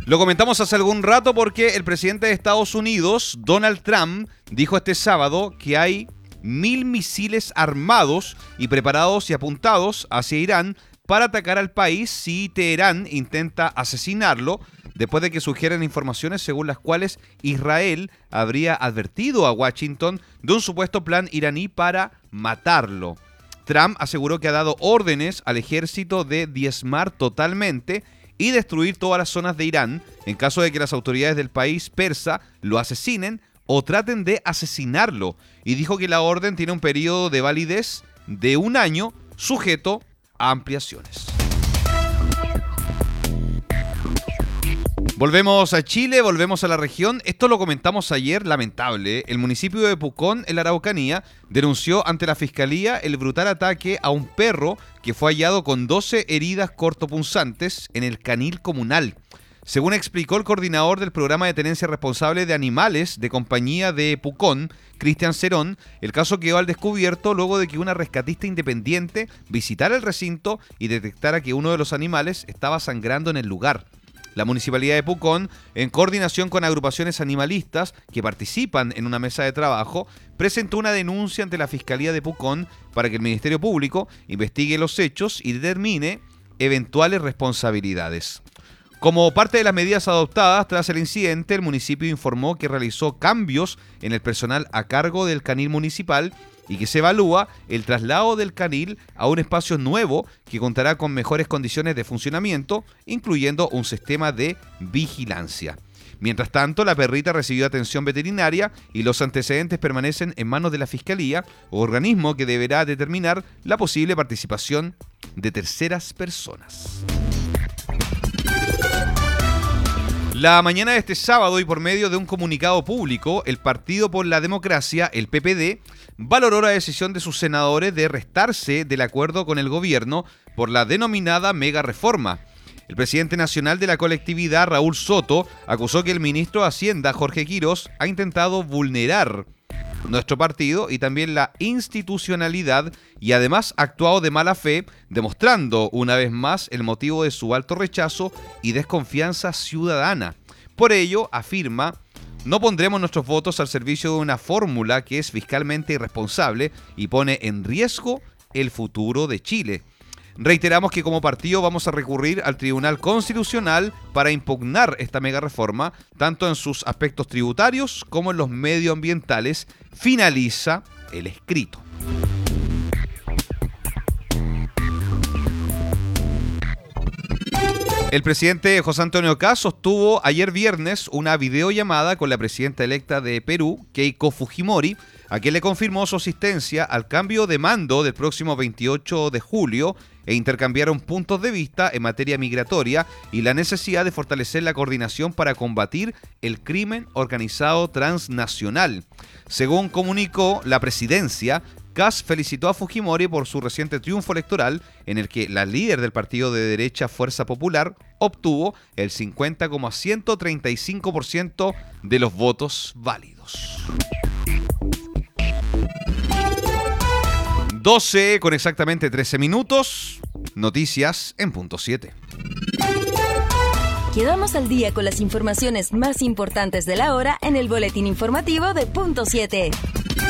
Lo comentamos hace algún rato porque el presidente de Estados Unidos, Donald Trump, dijo este sábado que hay 1.000 misiles armados y preparados y apuntados hacia Irán para atacar al país si Teherán intenta asesinarlo, después de que surgieran informaciones según las cuales Israel habría advertido a Washington de un supuesto plan iraní para matarlo. Trump aseguró que ha dado órdenes al ejército de diezmar totalmente y destruir todas las zonas de Irán en caso de que las autoridades del país persa lo asesinen o traten de asesinarlo. Y dijo que la orden tiene un periodo de validez de 1 año sujeto a ampliaciones. Volvemos a Chile, volvemos a la región. Esto lo comentamos ayer, lamentable. El municipio de Pucón, en la Araucanía, denunció ante la Fiscalía el brutal ataque a un perro que fue hallado con 12 heridas cortopunzantes en el canil comunal. Según explicó el coordinador del programa de tenencia responsable de animales de compañía de Pucón, Cristian Cerón, el caso quedó al descubierto luego de que una rescatista independiente visitara el recinto y detectara que uno de los animales estaba sangrando en el lugar. La Municipalidad de Pucón, en coordinación con agrupaciones animalistas que participan en una mesa de trabajo, presentó una denuncia ante la Fiscalía de Pucón para que el Ministerio Público investigue los hechos y determine eventuales responsabilidades. Como parte de las medidas adoptadas tras el incidente, el municipio informó que realizó cambios en el personal a cargo del canil municipal y que se evalúa el traslado del canil a un espacio nuevo que contará con mejores condiciones de funcionamiento, incluyendo un sistema de vigilancia. Mientras tanto, la perrita recibió atención veterinaria y los antecedentes permanecen en manos de la Fiscalía, organismo que deberá determinar la posible participación de terceras personas. La mañana de este sábado y por medio de un comunicado público, el Partido por la Democracia, el PPD, valoró la decisión de sus senadores de restarse del acuerdo con el gobierno por la denominada mega reforma. El presidente nacional de la colectividad, Raúl Soto, acusó que el ministro de Hacienda, Jorge Quirós, ha intentado vulnerar nuestro partido y también la institucionalidad y además ha actuado de mala fe, demostrando una vez más el motivo de su alto rechazo y desconfianza ciudadana. Por ello, afirma, no pondremos nuestros votos al servicio de una fórmula que es fiscalmente irresponsable y pone en riesgo el futuro de Chile. Reiteramos que como partido vamos a recurrir al Tribunal Constitucional para impugnar esta mega reforma, tanto en sus aspectos tributarios como en los medioambientales, finaliza el escrito. El presidente José Antonio Kast sostuvo ayer viernes una videollamada con la presidenta electa de Perú, Keiko Fujimori, a quien le confirmó su asistencia al cambio de mando del próximo 28 de julio e intercambiaron puntos de vista en materia migratoria y la necesidad de fortalecer la coordinación para combatir el crimen organizado transnacional. Según comunicó la presidencia, Kast felicitó a Fujimori por su reciente triunfo electoral en el que la líder del partido de derecha Fuerza Popular obtuvo el 50,135% de los votos válidos. 12 con exactamente 13 minutos. Noticias en punto 7. Quedamos al día con las informaciones más importantes de la hora en el boletín informativo de punto 7.